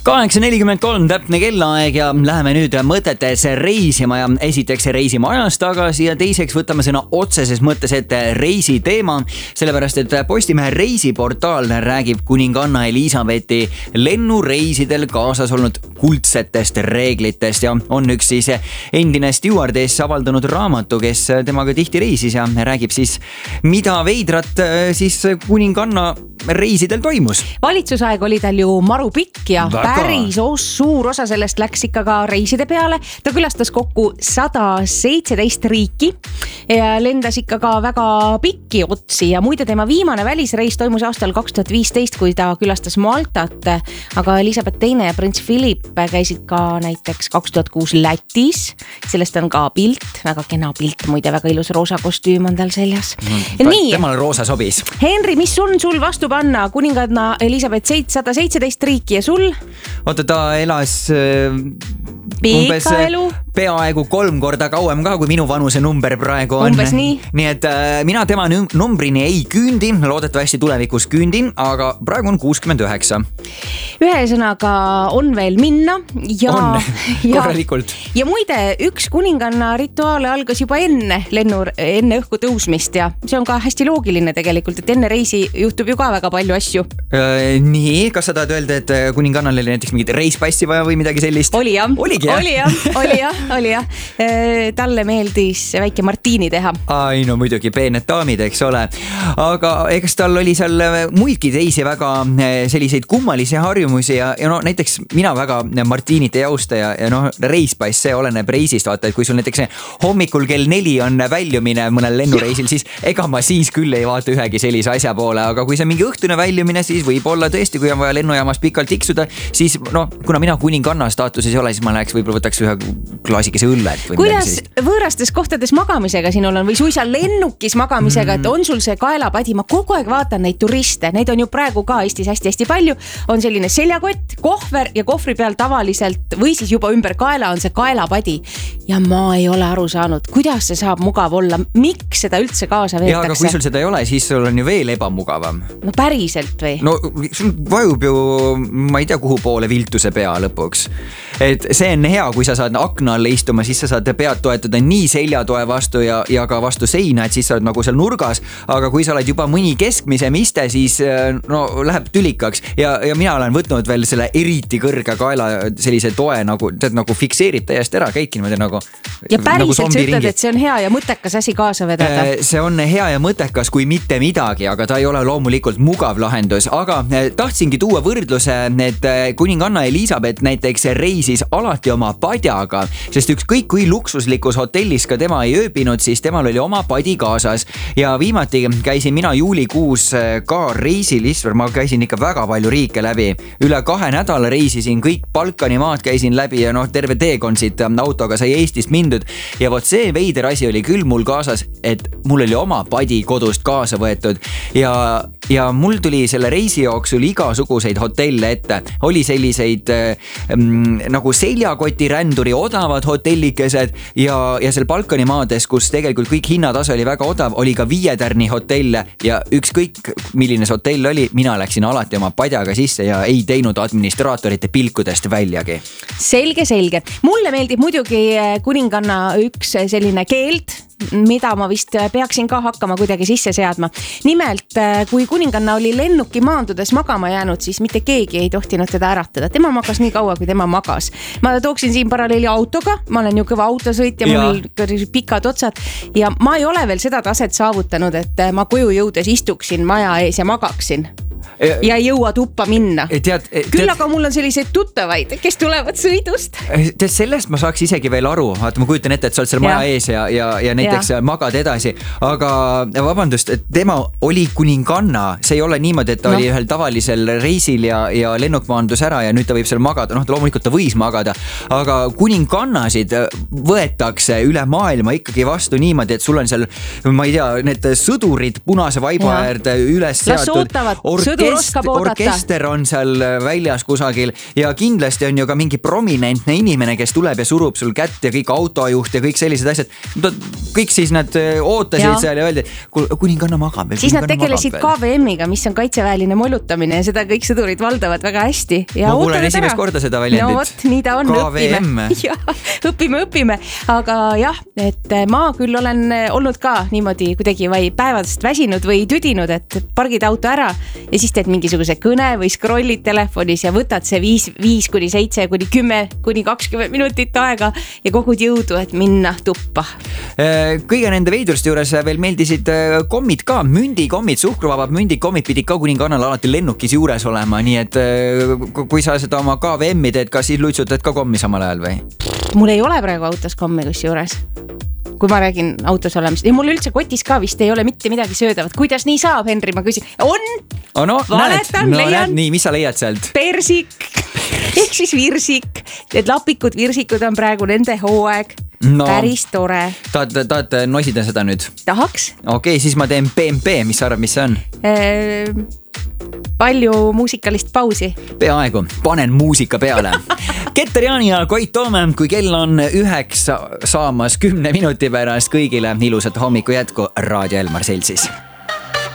8:43 täpne kellaaeg ja läheme nüüd mõtetes reisima ja esiteks reisima ajas tagasi ja teiseks võtame sõna otseses mõttes ette reisi teema, sellepärast et Postimehe reisiportaal räägib kuninganna Elisabethi lennureisidel kaasas olnud kuldsetest reeglitest ja on üks siis endine stjuardess avaldanud raamatu, kes temaga tihti reisis ja räägib siis, mida veidrat siis kuninganna reisidel toimus. Valitsusaeg oli tal ju maru pikk ja päris suur osa sellest läks ikka ka reiside peale. Ta külastas kokku 117 riiki ja lendas ikka ka väga pikki otsi ja muide tema viimane välisreis toimus aastal 2015, kui ta külastas Maltat, aga Elisabeth II ja prints Philip käisid ka näiteks 2006 Lätis. Sellest on ka pilt, väga kena pilt, muide väga ilus roosa kostüüm on tal seljas. Nii. Temale roosa sobis. Henri, mis on sul vastu panna? Kuninganna Elisabeth 117 riiki ja sul? Oota, ta elas umbes peaaegu 3 korda kauem ka, kui minu vanuse number praegu on. Umbes nii. Nii et mina tema numbrini ei küündi, loodetavasti tulevikus küündin, aga praegu on 69. Ühesõnaga on veel minna ja, on, korralikult. Ja muide, üks kuninganna rituaale algas juba enne õhku tõusmist ja see on ka hästi loogiline tegelikult, et enne reisi juhtub ju ka väga palju asju. Nii, kas sa tahad öelda, et kuningannal oli näiteks mingit reispassi vaja või midagi sellist? Oli jah. Oli jah. Talle meeldis väike martiini teha. Ai, no muidugi peened daamid, eks ole. Aga eks tal oli seal muidki teisi väga selliseid kummalisi harjumusi ja no näiteks mina väga martiinit ei austa ja no reispass, see oleneb reisist. Vaata, et kui sul näiteks hommikul kell 4 on väljumine mõnel lennureisil, siis ega ma siis küll ei vaata ühegi sellise asja poole, aga kui see mingi õhtune väljumine, siis võib-olla tõesti, kui on vaja lennujaamas pikalt tiksuda, siis no, kuna mina kuninganna staatuses ei ole, siis ma läheks võib-olla võtaks ühe klaasikese õllet. Kuidas võõrastes kohtades magamisega siin on või suisa lennukis magamisega, et on sul see kaelapadi? Ma kogu aeg vaatan neid turiste, neid on ju praegu ka Eestis hästi palju, on selline seljakott, kohver ja kohvri peal tavaliselt või siis juba ümber kaela on see kaelapadi ja ma ei ole aru saanud, kuidas see saab mugav olla, miks seda üldse kaasa veetakse? Ja, aga kui sul seda ei ole, siis sul on ju veel ebamugavam. No päriselt või? No sul vajub ju, ma ei tea kuhu poole viltuse pea lõpuks. Et see on hea, kui sa saad akna alla istuma, siis sa saad pead toetada nii seljatoe vastu ja ka vastu seina, et siis sa oled nagu seal nurgas, aga kui sa oled juba mõni keskmisem iste, siis no läheb tülikaks ja mina olen võtnud veel selle eriti kõrge kaela sellise toe nagu fikseerib täiesti ära, käidki niimoodi nagu ja päriselt sa ütled, et see on hea ja mõttekas asi kaasa vedada? See on hea ja mõttekas kui mitte midagi, aga ta ei ole loomulikult mugav lahendus, aga tahtsingi tuua võrdluse, et kuninganna Elisabeth näiteks reisis alati oma padjaga, sest ükskõik kui luksuslikus hotellis ka tema ei ööbinud, siis temal oli oma padi kaasas ja viimati käisin mina juulikuus ka reisil, ma käisin ikka väga palju riike läbi, üle 2 nädala reisisin, kõik Balkani maad käisin läbi ja terve teekond siit autoga sai Eestist mindud ja vot see veider asi oli küll mul kaasas, et mul oli oma padi kodust kaasa võetud ja mul tuli selle reisi jooksul igasuguseid hotelle ette, oli selliseid nagu seljakoti ränduri odavad hotellikesed ja seal Balkani maades, kus tegelikult kõik hinnatase oli väga odav, oli ka 5 tärni hotelle ja ükskõik milline see hotell oli, mina läksin alati oma padjaga sisse ja ei teinud administraatorite pilkudest väljagi. Selge. Mulle meeldib muidugi kuninganna üks selline keeld, mida ma vist peaksin ka hakkama kuidagi sisse seadma. Nimelt, kui kuninganna oli lennuki maandudes magama jäänud, siis mitte keegi ei tohtinud teda äratada. Tema magas nii kaua, kui tema magas. Ma tooksin siin paralleeli autoga, ma olen ju kõva autosõit ja mul pikad otsad ja ma ei ole veel seda taset saavutanud, et ma koju jõudes istuksin maja ees ja magaksin. Ja ei jõua tuppa minna. Küll aga mul on selliseid tuttavaid, kes tulevad sõidust. Sellest ma saaks isegi veel aru. Vaata, ma kujutan ette, et sa oled seal maja ees ja näiteks magad edasi. Aga vabandust, et tema oli kuninganna. See ei ole niimoodi, et ta oli ühel tavalisel reisil ja lennuk maandus ära ja nüüd ta võib seal magada. Loomulikult ta võis magada. Aga kuningannasid võetakse üle maailma ikkagi vastu niimoodi, et sul on seal, ma ei tea, need sõdurid punase vaiba äärde üles seatud. sõdur oskab oodata. Orkester on seal väljas kusagil ja kindlasti on ju ka mingi prominentne inimene, kes tuleb ja surub sul kätt ja kõik autojuht ja kõik sellised asjad. Kõik siis nad ootasid seal ja öeldi, kuninganna magab. Siis nad tegelesid KVM-iga, mis on kaitseväeline molutamine ja seda kõik sõdurid valdavad väga hästi. Ma kuulen esimest korda seda väljendit. No vot, nii ta on, õpime. Aga jah, et ma küll olen olnud ka niimoodi kuidagi või päevadest väsinud või tüdinud, et pargid auto ära ja siis teed mingisuguse kõne või scrollid telefonis ja võtad see 5 kuni 7 kuni 10 kuni 20 minutit aega ja kogud jõudu, et minna tuppa. Kõige nende veidurste juures veel meeldisid kommid ka, mündikommid, suhkruvabad mündikommid pidid ka kuningannal alati lennukis juures olema, nii et kui sa seda oma KVM-i teed, kas siis luitsutad ka kommi samal ajal või? Mul ei ole praegu autos kommi kus juures, kui ma räägin autos olemist ja mul üldse kotis ka vist ei ole mitte midagi söödavat. Kuidas nii saab, Henri, ma küsin? Valetan, leian. Nii, mis sa leiad sealt? Persik, ehk siis virsik. Need lapikud virsikud on praegu nende hooaeg. Päris tore. Tahad nosida seda nüüd? Tahaks. Okei, siis ma teen BMP, mis sa arvad, mis see on? Palju muusikalist pausi. Peaaegu, panen muusika peale. Keter Jaani ja Koit Toome, kui kell on 9 saamas 10 minuti pärast kõigile ilusat hommiku jätku Raadio Elmar Seltsis.